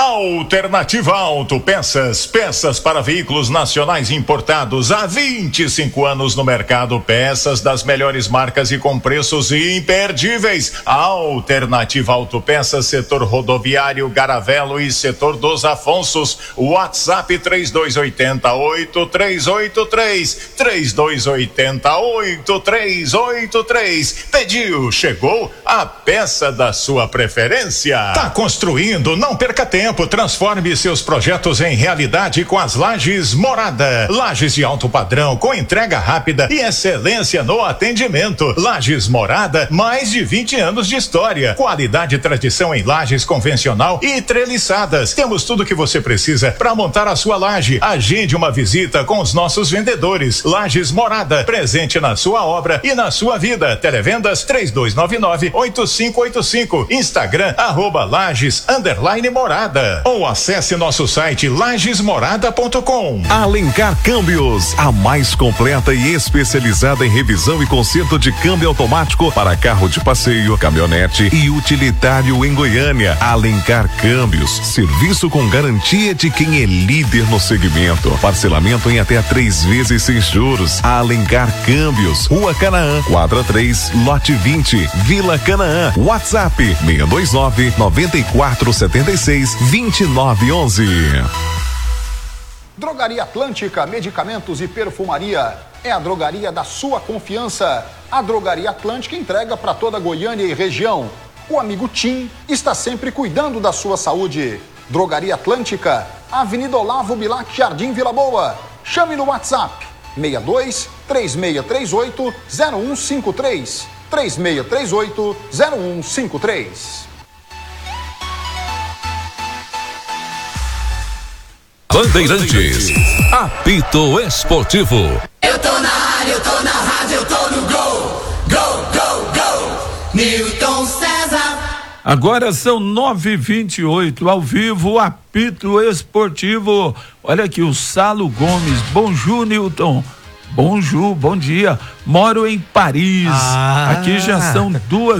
Alternativa Autopeças, peças para veículos nacionais importados há 25 anos no mercado, peças das melhores marcas e com preços imperdíveis. Alternativa Autopeças, setor rodoviário, Garavelo e setor dos Afonsos. WhatsApp 3280-8383, 3280-8383. Pediu, chegou a peça da sua preferência. Tá construindo? Não perca tempo. Transforme seus projetos em realidade com as Lajes Morada. Lajes de alto padrão, com entrega rápida e excelência no atendimento. Lajes Morada, mais de 20 anos de história. Qualidade e tradição em lajes convencional e treliçadas. Temos tudo que você precisa para montar a sua laje. Agende uma visita com os nossos vendedores. Lajes Morada, presente na sua obra e na sua vida. Televendas 3299-8585. Instagram @Lajes_Morada. Ou acesse nosso site lajesmorada.com. Alencar Câmbios, a mais completa e especializada em revisão e conserto de câmbio automático para carro de passeio, caminhonete e utilitário em Goiânia. Alencar Câmbios, serviço com garantia de quem é líder no segmento. Parcelamento em até 3 vezes sem juros. Alencar Câmbios, Rua Canaã, quadra 3, lote 20, Vila Canaã. WhatsApp 629-9476-2911. Drogaria Atlântica, medicamentos e perfumaria. É a drogaria da sua confiança. A Drogaria Atlântica entrega para toda Goiânia e região. O amigo Tim está sempre cuidando da sua saúde. Drogaria Atlântica, Avenida Olavo Bilac, Jardim Vila Boa. Chame no WhatsApp 62-3638-0153. 3638-0153. Bandeirantes, apito esportivo. Eu tô na área, eu tô na rádio, eu tô no gol. Gol, gol, gol. Newton César. Agora são 9h28, ao vivo, apito esportivo. Olha aqui, o Salo Gomes. Bonjour, Newton. Bonjour, bom dia. Moro em Paris. Aqui já são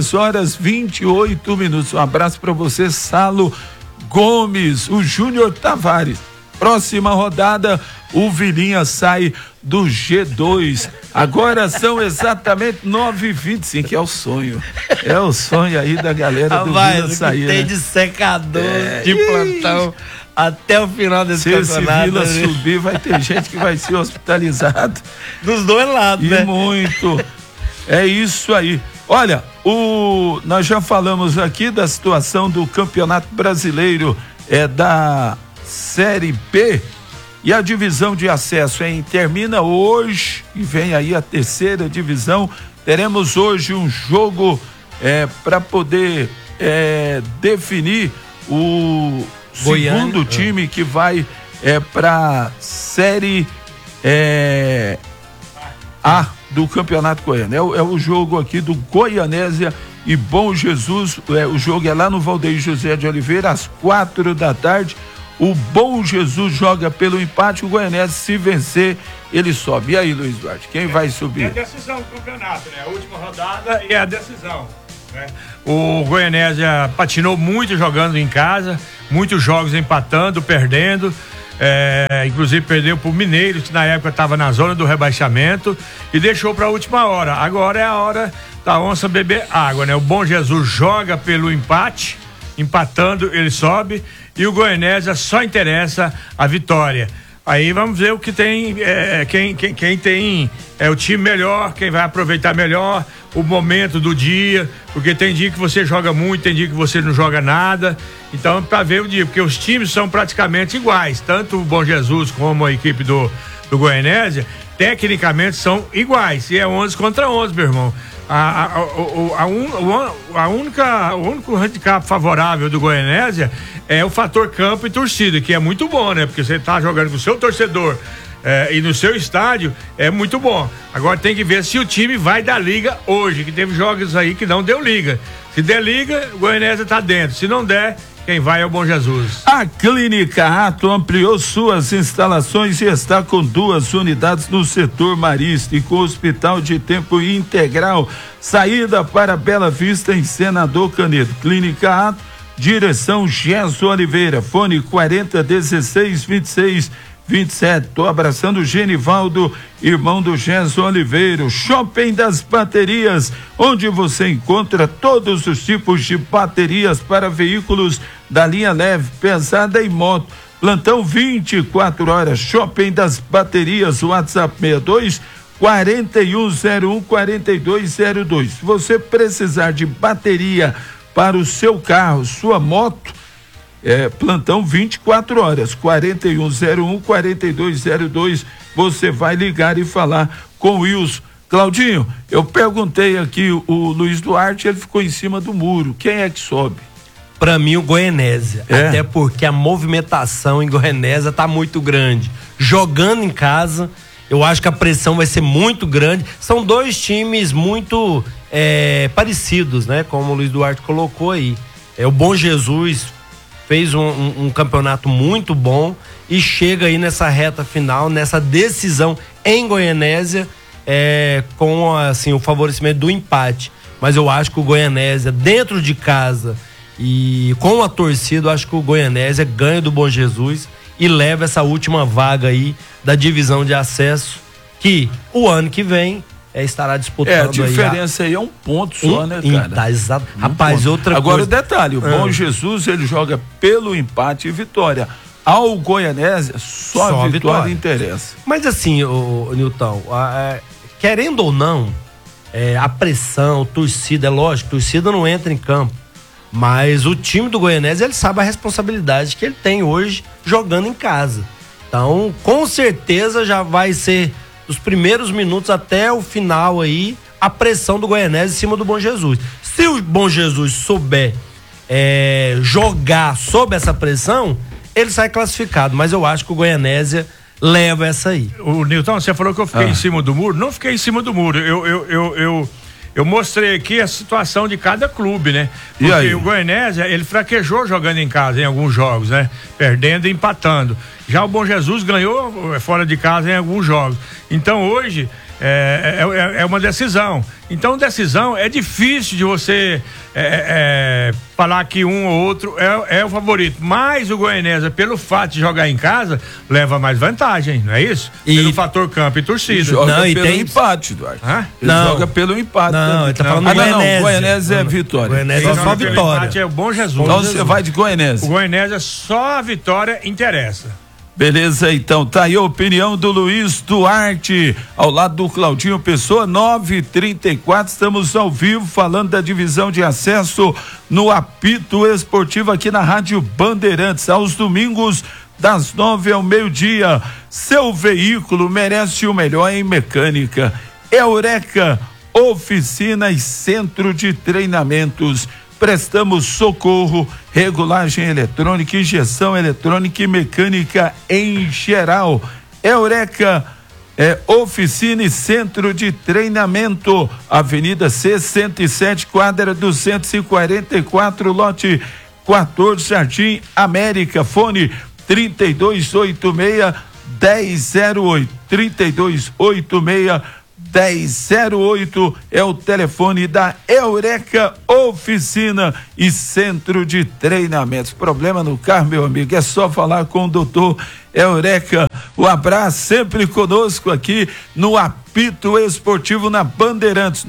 2h28. Um abraço para você, Salo Gomes. O Júnior Tavares. Próxima rodada, o Vilinha sai do G2. Agora são exatamente 9h25, é o sonho. É o sonho aí da galera do Vila sair. Tem de secador, de plantão, até o final desse campeonato. Se esse Vila subir, vai ter gente que vai ser hospitalizado. Dos dois lados, e né? Muito. É isso aí. Olha, nós já falamos aqui da situação do Campeonato Brasileiro da Série B, e a divisão de acesso termina hoje e vem aí a terceira divisão. Teremos hoje um jogo para poder definir o segundo time que vai para Série A do Campeonato Goiano. É o jogo aqui do Goianésia e Bom Jesus. O jogo é lá no Valdeir José de Oliveira, às 4h. O Bom Jesus joga pelo empate, o Goianésia, se vencer, ele sobe. E aí, Luiz Duarte, quem vai subir? É a decisão do campeonato, né? A última rodada e a decisão, né? O Goianésia patinou muito jogando em casa, muitos jogos empatando, perdendo, inclusive perdeu pro Mineiro, que na época estava na zona do rebaixamento, e deixou para a última hora. Agora é a hora da onça beber água, né? O Bom Jesus joga pelo empate, empatando, ele sobe, e o Goianésia só interessa a vitória. Aí vamos ver o que tem, quem tem o time melhor, quem vai aproveitar melhor o momento do dia, porque tem dia que você joga muito, tem dia que você não joga nada. Então, para ver o dia, porque os times são praticamente iguais, tanto o Bom Jesus como a equipe do Goianésia, tecnicamente são iguais, e é 11 contra 11, meu irmão. O único handicap favorável do Goianésia é o fator campo e torcida, que é muito bom, né? Porque você tá jogando com o seu torcedor e no seu estádio, é muito bom. Agora tem que ver se o time vai dar liga hoje, que teve jogos aí que não deu liga. Se der liga, o Goianésia tá dentro. Se não der, quem vai é o Bom Jesus. A Clínica Ato ampliou suas instalações e está com 2 unidades no setor marístico, hospital de tempo integral, saída para Bela Vista em Senador Canedo. Clínica Ato direção Gerson Oliveira, fone 4016-2627. Tô abraçando o Genivaldo, irmão do Gerson Oliveira. Shopping das Baterias, onde você encontra todos os tipos de baterias para veículos da linha leve, pesada e moto. Plantão 24 horas. Shopping das Baterias, WhatsApp 62 4101 4202. Se você precisar de bateria para o seu carro, sua moto, plantão 24 horas, 4101 4202. Você vai ligar e falar com o Wilson. Claudinho, eu perguntei aqui, o Luiz Duarte, ele ficou em cima do muro. Quem é que sobe? Pra mim, o Goianésia. Até porque a movimentação em Goianésia tá muito grande. Jogando em casa, eu acho que a pressão vai ser muito grande. São dois times muito parecidos, né? Como o Luiz Duarte colocou aí. O Bom Jesus fez um campeonato muito bom e chega aí nessa reta final, nessa decisão em Goianésia, com assim, o favorecimento do empate. Mas eu acho que o Goianésia, dentro de casa e com a torcida, eu acho que o Goianésia ganha do Bom Jesus e leva essa última vaga aí da divisão de acesso, que o ano que vem estará disputando. A diferença aí é um ponto só, né, cara? Tá, exato. Rapaz, ponto. outra Agora coisa. o detalhe, o Bom Jesus, ele joga pelo empate e vitória. Ao Goianésia, só a vitória interessa. Mas assim, o Nilton, querendo ou não, a pressão, torcida, é lógico, torcida não entra em campo. Mas o time do Goianésia, ele sabe a responsabilidade que ele tem hoje jogando em casa. Então, com certeza já vai ser dos primeiros minutos até o final aí a pressão do Goianésia em cima do Bom Jesus. Se o Bom Jesus souber jogar sob essa pressão, ele sai classificado. Mas eu acho que o Goianésia leva essa aí. O Nilton, você falou que eu fiquei em cima do muro. Não fiquei em cima do muro. Eu mostrei aqui a situação de cada clube, né? Porque o Goianésia, ele fraquejou jogando em casa em alguns jogos, né? Perdendo e empatando. Já o Bom Jesus ganhou fora de casa em alguns jogos. Então hoje é uma decisão. Então decisão é difícil de você falar que um ou outro é o favorito. Mas o Goianésia, pelo fato de jogar em casa, leva mais vantagem, não é isso? Pelo fator campo e torcida. Joga pelo empate, Eduardo. Ele joga pelo empate. Não, ele tá falando do Goianésia. Goianésia é vitória. Goianésia é só vitória. Empate é o Bom Jesus. Então você vai de Goianésia. O Goianésia, só a vitória interessa. Beleza, então, tá aí a opinião do Luiz Duarte, ao lado do Claudinho Pessoa, 9h34, estamos ao vivo falando da divisão de acesso no Apito Esportivo aqui na Rádio Bandeirantes, aos domingos das 9 ao meio-dia. Seu veículo merece o melhor em mecânica. Eureka, oficina e centro de treinamentos. Prestamos socorro, regulagem eletrônica, injeção eletrônica e mecânica em geral. Eureka, oficina e centro de treinamento. Avenida C107, quadra 244, lote 14, Jardim América. Fone 3286-1008. 3286-1008 é o telefone da Eureka Oficina e Centro de Treinamentos. Problema no carro, meu amigo, é só falar com o doutor Eureka. Um abraço, sempre conosco aqui no Apito Esportivo na Bandeirantes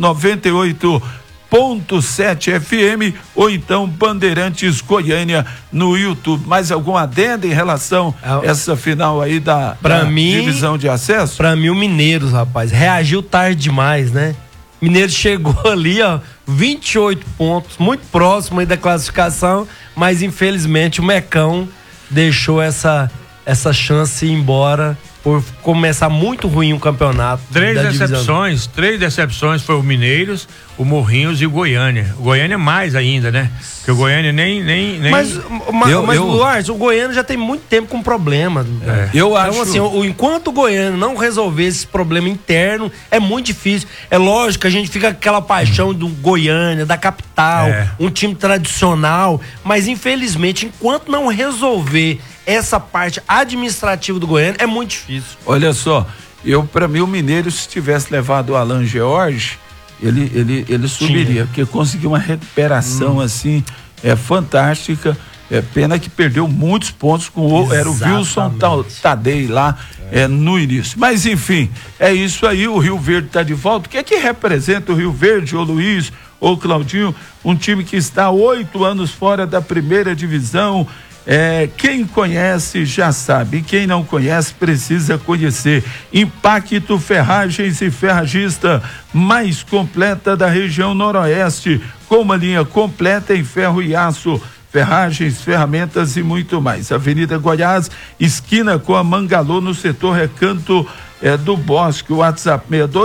98.7 FM ou então Bandeirantes Goiânia no YouTube. Mais algum adendo em relação a essa final aí da divisão de acesso? Pra mim o Mineiros, rapaz, reagiu tarde demais, né? Mineiros chegou ali, 28 pontos, muito próximo aí da classificação, mas infelizmente o Mecão deixou essa chance ir embora por começar muito ruim o campeonato. Três decepções foi o Mineiros, o Morrinhos e o Goiânia. O Goiânia mais ainda, né? Porque o Goiânia nem... Mas Duarte, o Goiânia já tem muito tempo com problema. Eu acho. Então, assim, enquanto o Goiânia não resolver esse problema interno, é muito difícil. É lógico que a gente fica com aquela paixão do Goiânia, da capital, um time tradicional, mas infelizmente, enquanto não resolver essa parte administrativa do Goiânia, é muito difícil. Olha só, pra mim o Mineiro, se tivesse levado o Alan George, ele subiria, porque conseguiu uma recuperação assim fantástica. É pena que perdeu muitos pontos era o Wilson Tadei lá no início. Mas enfim, é isso aí, o Rio Verde está de volta. O que é que representa o Rio Verde, ô Luiz, ô Claudinho? Um time que está 8 anos fora da primeira divisão. Quem conhece já sabe, quem não conhece precisa conhecer. Impacto Ferragens e Ferragista, mais completa da região noroeste, com uma linha completa em ferro e aço, ferragens, ferramentas e muito mais. Avenida Goiás, esquina com a Mangalô, no setor Recanto do Bosque. O WhatsApp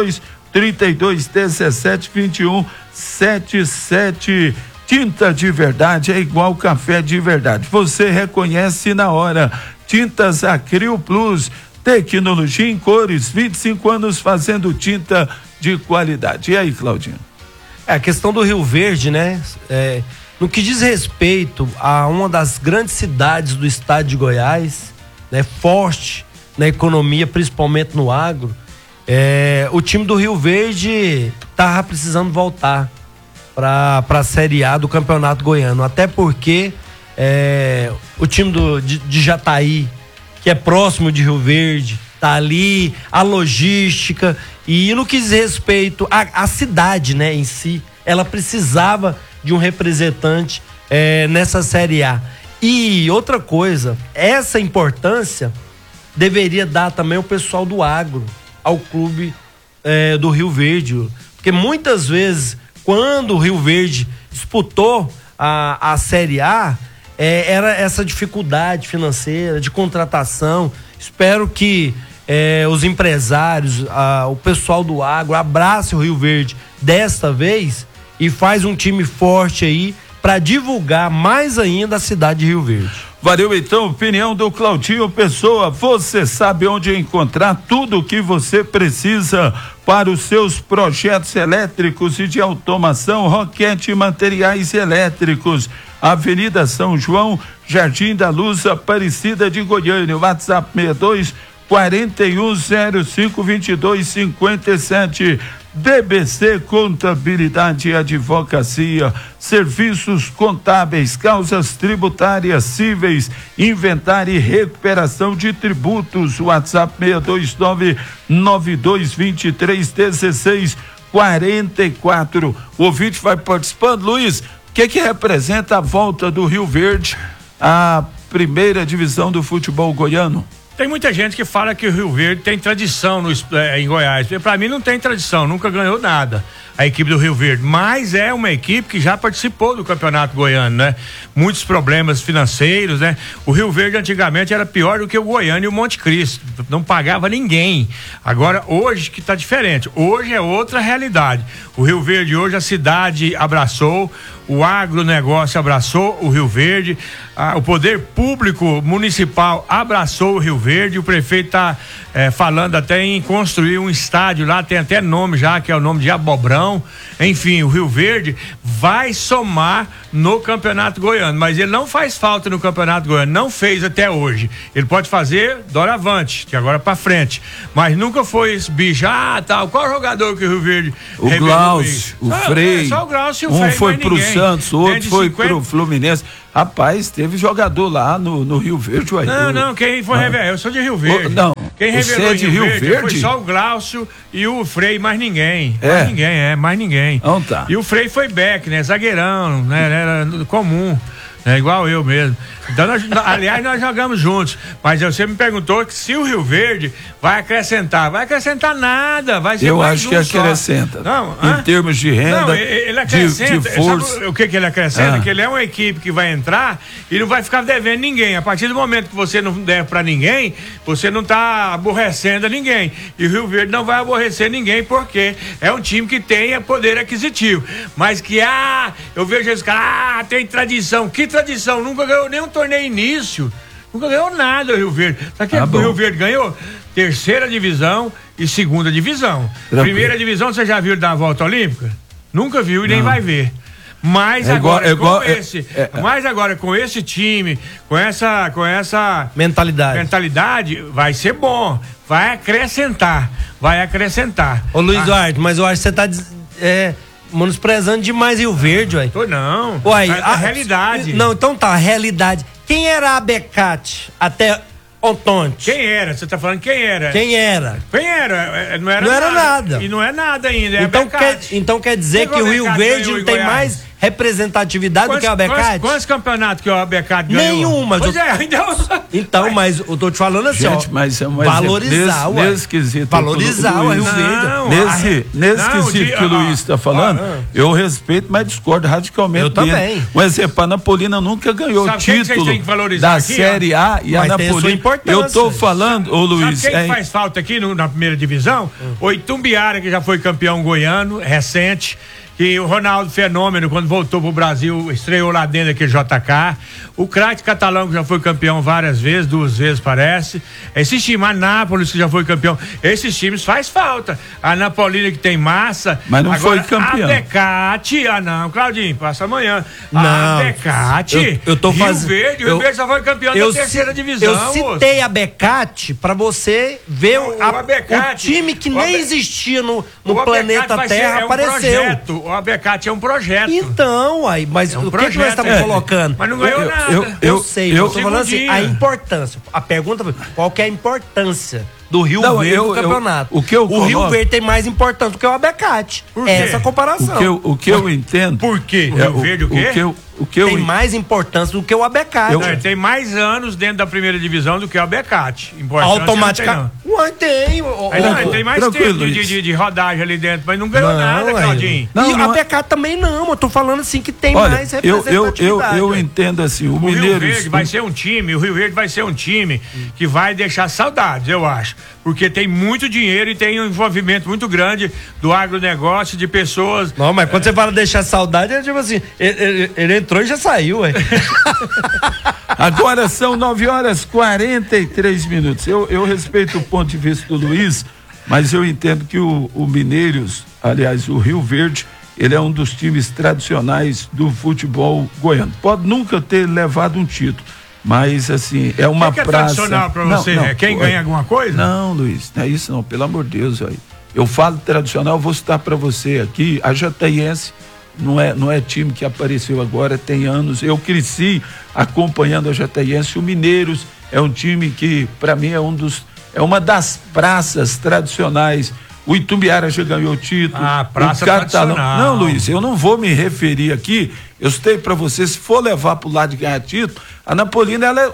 62-32-17-21-77. Tinta de verdade é igual café de verdade. Você reconhece na hora. Tintas Acril Plus, tecnologia em cores, 25 anos fazendo tinta de qualidade. E aí, Claudinho? A questão do Rio Verde, né? No que diz respeito a uma das grandes cidades do estado de Goiás, né, forte na economia, principalmente no agro, o time do Rio Verde estava precisando voltar para a Série A do Campeonato Goiano, até porque o time de Jataí, que é próximo de Rio Verde, tá ali, a logística, e no que diz respeito à cidade, né, em si, ela precisava de um representante nessa Série A. E outra coisa, essa importância deveria dar também o pessoal do agro ao clube do Rio Verde, porque muitas vezes quando o Rio Verde disputou a Série A, era essa dificuldade financeira de contratação. Espero que os empresários, o pessoal do agro abrace o Rio Verde desta vez e faz um time forte aí para divulgar mais ainda a cidade de Rio Verde. Valeu, então, opinião do Claudinho Pessoa. Você sabe onde encontrar tudo o que você precisa para os seus projetos elétricos e de automação. Roquete Materiais Elétricos, Avenida São João, Jardim da Luz, Aparecida de Goiânia. WhatsApp 62 4105 2257. BBC Contabilidade e Advocacia, serviços contábeis, causas tributárias, cíveis, inventário e recuperação de tributos. WhatsApp 62992231644. O ouvinte vai participando. Luiz, o que representa a volta do Rio Verde à primeira divisão do futebol goiano? Tem muita gente que fala que o Rio Verde tem tradição em Goiás. Para mim não tem tradição, nunca ganhou nada a equipe do Rio Verde, mas é uma equipe que já participou do Campeonato Goiano, né? Muitos problemas financeiros, né? O Rio Verde antigamente era pior do que o Goiânia e o Monte Cristo, não pagava ninguém. Agora, hoje que tá diferente, hoje é outra realidade. O Rio Verde hoje, a cidade abraçou, o agronegócio abraçou o Rio Verde, o poder público municipal abraçou o Rio Verde, o prefeito tá falando até em construir um estádio lá, tem até nome já, que é o nome de Abobrão. Enfim, o Rio Verde vai somar no Campeonato Goiano, mas ele não faz falta no Campeonato Goiano, não fez até hoje. Ele pode fazer doravante, que agora pra frente, mas nunca foi esse bicho, tal, qual jogador que o Rio Verde o Glaucio, o Frei, só o Glaucio e o um Frei, foi pro ninguém. Santos, o outro foi pro Fluminense. Rapaz, teve jogador lá no Rio Verde. Ué, não, quem foi revelar, eu sou de Rio Verde. Quem revelou de Rio Verde foi só o Glaucio e o Frei, mais ninguém. Mais ninguém. Então tá. E o Frei foi back, né? Zagueirão, né? Era comum. Igual eu mesmo. Então, aliás, nós jogamos juntos. Mas você me perguntou que se o Rio Verde vai acrescentar nada. Vai ser eu mais acho que acrescenta. Não, em termos de renda, não, ele acrescenta, de força. Sabe o que ele acrescenta? Que ele é uma equipe que vai entrar e não vai ficar devendo ninguém. A partir do momento que você não deve pra ninguém, você não tá aborrecendo ninguém. E o Rio Verde não vai aborrecer ninguém, porque é um time que tem poder aquisitivo. Mas que, eu vejo esse cara, tem tradição. Que tradição? Nunca ganhou nem um torneio início. Nunca ganhou nada o Rio Verde. Sabe que o Rio Verde ganhou? Terceira divisão e segunda divisão. Tranquilo. Primeira divisão, você já viu dar a volta olímpica? Nunca viu e nem vai ver. Mas agora com esse time, com essa mentalidade, vai ser bom. Vai acrescentar. Ô Luiz Duarte, mas eu acho que você tá menosprezando demais Rio Verde, ué. Tô não. Uai, a realidade. Não, então tá, a realidade. Quem era a Abecate até Ontonte? Quem era? Você tá falando quem era? Quem era? Quem era? Não era nada. E não é nada ainda, é então quer dizer que o Rio Verde não tem mais representatividade do que o Abecate? Quantos campeonatos que o Abecate ganhou? Nenhuma. Então, mas eu tô te falando assim, gente, mas é valorizar, nesse quesito. Valorizar o Rio Verde. Nesse quesito que o Luiz está falando, eu respeito, mas discordo radicalmente. Eu também. Um exemplo, a Anapolina nunca ganhou o título da aqui, Série A e a Anapolina. Eu tô falando, ô Luiz. Sabe quem faz falta aqui na primeira divisão? O Itumbiara, que já foi campeão goiano, recente. Que o Ronaldo Fenômeno, quando voltou pro Brasil, estreou lá dentro daquele JK. O craque catalão, que já foi campeão várias vezes, 2 vezes parece. Esses times, a Nápoles, que já foi campeão. Esses times faz falta. A Napolina, que tem massa. Mas não foi campeão. A Abecate, não, Claudinho, passa amanhã. Não. A Abecate, eu tô fazendo. Rio Verde já foi campeão da terceira divisão. Eu citei a Abecate pra você ver o time que nem existia no planeta Terra apareceu. O Abecate é um projeto. Então, aí, mas o que nós estamos colocando? Mas não ganhou nada. Eu sei, eu tô falando assim, a importância. A pergunta foi, qual que é a importância do Rio Verde no campeonato? O Rio Verde tem mais importância do que o Abecate. Essa comparação. O que eu entendo... Por quê? O Rio Verde o quê? Tem mais importância do que o Abecate. Tem mais anos dentro da primeira divisão do que o Abecate. Automaticamente. Tem mais tempo de rodagem ali dentro, mas não ganhou nada, Claudinho. E o Abecate também não. Eu tô falando assim que tem mais representatividade. Eu entendo assim, o Rio Verde vai ser um time, o Rio Verde vai ser um time que vai deixar saudades, eu acho. Porque tem muito dinheiro e tem um envolvimento muito grande do agronegócio, de pessoas. Não, mas quando você fala deixar saudade, é tipo assim, ele entrou e já saiu, ué. Agora são 9h43. Eu respeito o ponto de vista do Luiz, mas eu entendo que o Mineiros, aliás, o Rio Verde, ele é um dos times tradicionais do futebol goiano. Pode nunca ter levado um título, mas assim, é uma praça. Tradicional pra você? Não, quem ganha alguma coisa? Não, Luiz, não é isso não, pelo amor de Deus. Aí. Eu falo tradicional, vou citar para você aqui, a Jataiense não é time que apareceu agora, tem anos. Eu cresci acompanhando a Jataiense. O Mineiros é um time que, para mim, é uma das praças tradicionais. O Itumbiara já ganhou o título. Praça tradicional. Não, Luiz, eu não vou me referir aqui. Eu citei para você, se for levar pro lado de ganhar título, a Napolina ela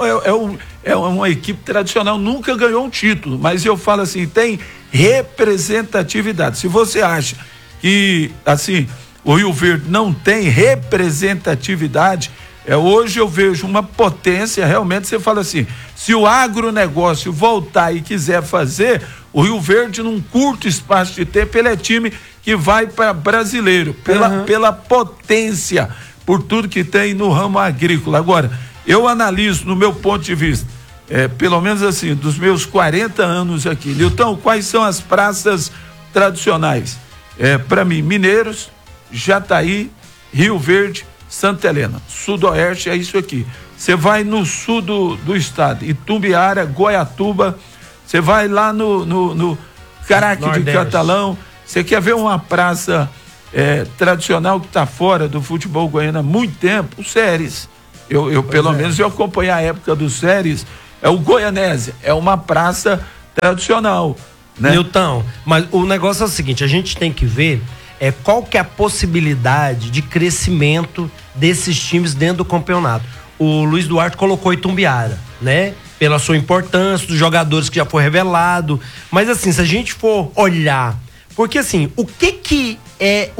é uma equipe tradicional, nunca ganhou um título, mas eu falo assim, tem representatividade. Se você acha que, assim, o Rio Verde não tem representatividade, hoje eu vejo uma potência, realmente você fala assim, se o agronegócio voltar e quiser fazer, o Rio Verde num curto espaço de tempo, ele é time que vai para brasileiro, pela potência, por tudo que tem no ramo agrícola. Agora, eu analiso no meu ponto de vista, pelo menos assim, dos meus 40 anos aqui, Nilton, quais são as praças tradicionais? Para mim, Mineiros, Jataí, Rio Verde, Santa Helena. Sudoeste é isso aqui. Você vai no sul do estado, Itumbiara, Goiatuba, você vai lá no Caraque de Catalão, você quer ver uma praça tradicional que está fora do futebol goiano há muito tempo, o Séries. Eu pelo menos eu acompanhei a época do Séries, é o Goianésia, é uma praça tradicional, né? Nilton, mas o negócio é o seguinte, a gente tem que ver qual que é a possibilidade de crescimento desses times dentro do campeonato. O Luiz Duarte colocou Itumbiara, né? Pela sua importância, dos jogadores que já foi revelado. Mas assim, se a gente for olhar, porque assim, o que é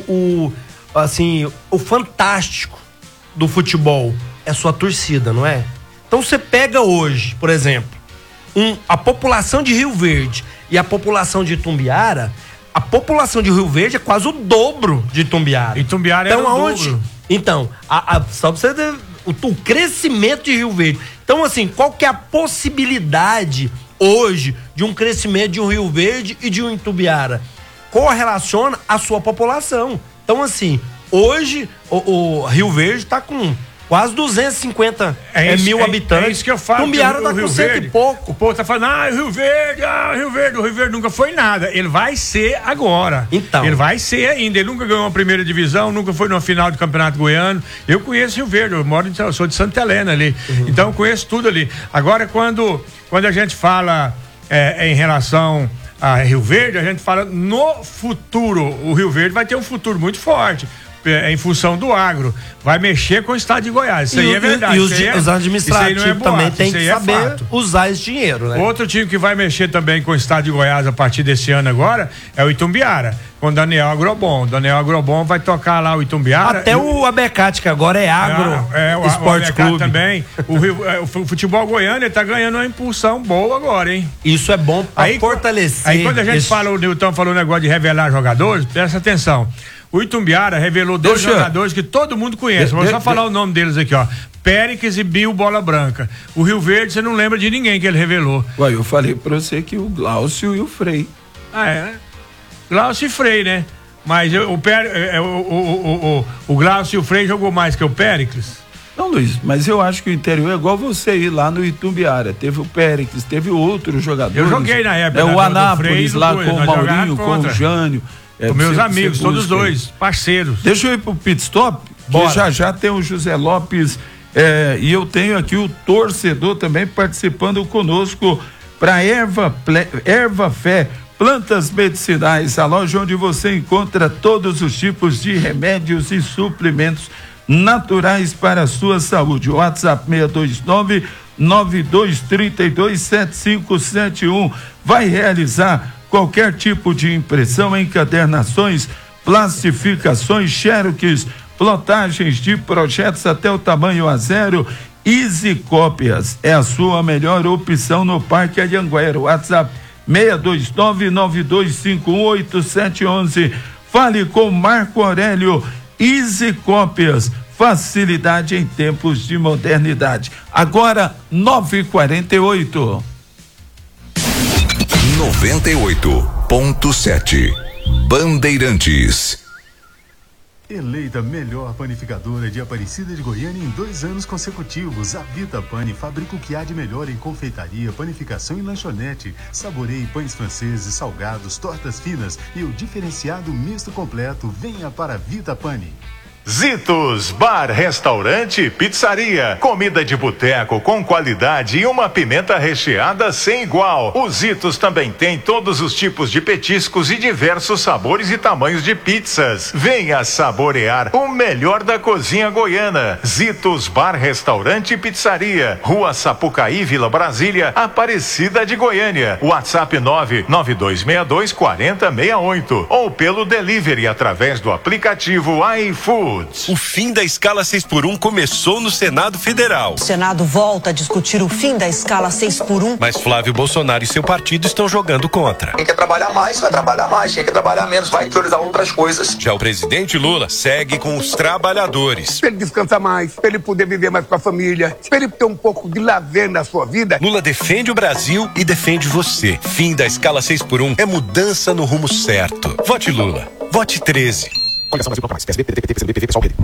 o fantástico do futebol? É sua torcida, não é? Então você pega hoje, por exemplo, a população de Rio Verde e a população de Itumbiara. A população de Rio Verde é quase o dobro de Itumbiara. Itumbiara então, é o dobro. Então, só pra você ver o crescimento de Rio Verde. Então, assim, qual que é a possibilidade hoje de um crescimento de um Rio Verde e de um Itumbiara? Correlaciona a sua população. Então, assim, hoje o Rio Verde tá com Quase 250 mil habitantes. É isso que eu falo. Tumbiara tá com 100 e pouco. O povo tá falando, o Rio Verde nunca foi nada. Ele vai ser agora. Então. Ele vai ser ainda. Ele nunca ganhou uma primeira divisão, nunca foi numa final do Campeonato Goiano. Eu conheço Rio Verde, eu sou de Santa Helena ali. Então eu conheço tudo ali. Agora, quando a gente fala em relação a Rio Verde, a gente fala no futuro. O Rio Verde vai ter um futuro muito forte. Em função do agro, vai mexer com o estado de Goiás. Isso aí é verdade. E os administrativos também têm que saber usar esse dinheiro, né? Outro time que vai mexer também com o estado de Goiás a partir desse ano agora é o Itumbiara, com o Daniel Agrobom. O Daniel Agrobom vai tocar lá o Itumbiara. Até o Abecate, que agora é Agro Esporte Clube também. O futebol goiano está ganhando uma impulsão boa agora, hein? Isso é bom para fortalecer. Aí quando a gente fala, o Nilton falou o negócio de revelar jogadores, presta atenção. O Itumbiara revelou dois jogadores que todo mundo conhece. Vou só falar o nome deles aqui, ó. Péricles e Bill Bola Branca. O Rio Verde, você não lembra de ninguém que ele revelou. Ué, eu falei pra você que o Glaucio e o Frei. Glaucio e Frei, né? Mas o Glaucio e o Frei jogou mais que o Péricles? Não, Luiz, mas eu acho que o interior é igual você ir lá no Itumbiara. Teve o Péricles, teve outros jogadores. Eu joguei na época. O Anápolis lá com o Maurinho, com o Jânio. Com meus amigos, todos dois, parceiros. Deixa eu ir pro pit stop, que já tem o José Lopes, e eu tenho aqui o torcedor também participando conosco para Erva Fé, plantas medicinais, a loja onde você encontra todos os tipos de remédios e suplementos naturais para a sua saúde. WhatsApp 629-9232-7571. Vai realizar qualquer tipo de impressão, encadernações, plastificações, xerox, plotagens de projetos até o tamanho A0. Easy Cópias é a sua melhor opção no Parque Anhanguera. WhatsApp 629-9251-8711. Fale com Marco Aurélio. Easy Cópias, facilidade em tempos de modernidade. Agora 9h48. 98.7 Bandeirantes. Eleita melhor panificadora de Aparecida de Goiânia em 2 anos consecutivos, a Vita Pane fabrica o que há de melhor em confeitaria, panificação e lanchonete. Saboreie pães franceses, salgados, tortas finas e o diferenciado misto completo. Venha para a Vita Pane. Zitos, bar, restaurante, pizzaria, comida de boteco com qualidade e uma pimenta recheada sem igual. O Zitos também tem todos os tipos de petiscos e diversos sabores e tamanhos de pizzas. Venha saborear o melhor da cozinha goiana. Zitos, bar, restaurante e pizzaria. Rua Sapucaí, Vila Brasília, Aparecida de Goiânia. WhatsApp 992624068 ou pelo delivery através do aplicativo iFood. O fim da escala 6x1 começou no Senado Federal. O Senado volta a discutir o fim da escala 6x1. Mas Flávio Bolsonaro e seu partido estão jogando contra. Quem quer trabalhar mais, vai trabalhar mais. Quem quer trabalhar menos, vai priorizar outras coisas. Já o presidente Lula segue com os trabalhadores. Pra ele descansar mais, pra ele poder viver mais com a família, pra ele ter um pouco de lazer na sua vida. Lula defende o Brasil e defende você. Fim da escala 6x1 é mudança no rumo certo. Vote Lula. Vote 13. Coligação Brasil, PSDB, PDT, PCdoB, PV, PSOL, PD.